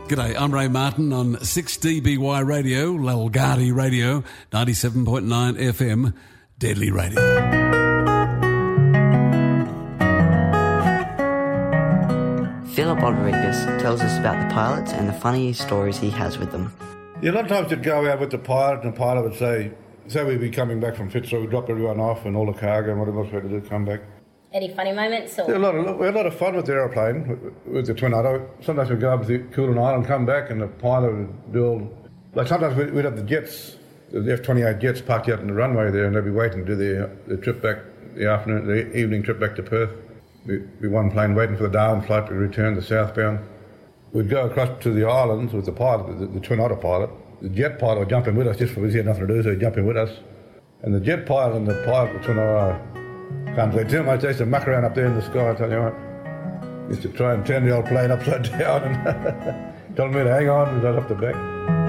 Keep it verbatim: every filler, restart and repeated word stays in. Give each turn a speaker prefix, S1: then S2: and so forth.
S1: G'day, I'm Ray Martin on six D B Y Radio, Lalgadi Radio, ninety-seven point nine F M, Deadly Radio.
S2: Philip Rodriguez tells us about the pilots and the funny stories he has with them.
S3: Yeah, a lot of times you'd go out with the pilot and the pilot would say, say we'd be coming back from Fitzroy, we'd drop everyone off and all the cargo and whatever else we had to do, come back.
S4: Any funny moments? Or?
S3: Yeah, a lot of, we had a lot of fun with the aeroplane, with, with the Twin Otter. Sometimes we'd go up to Coolan Island, come back, and the pilot would do all... Like sometimes we'd, we'd have the jets, the F twenty-eight jets parked out on the runway there, and they'd be waiting to do the, the trip back, the afternoon, the evening trip back to Perth. We'd be one plane waiting for the Darwin flight to return to southbound. We'd go across to the islands with the pilot, the, the Twin Otter pilot. The jet pilot would jump in with us just because he had nothing to do, so he'd jump in with us. And the jet pilot and the pilot of the Twin Otter... Can't say too much. They used to muck around up there in the sky, I tell you what. Used to try and turn the old plane upside down and tell me to hang on and right off the back.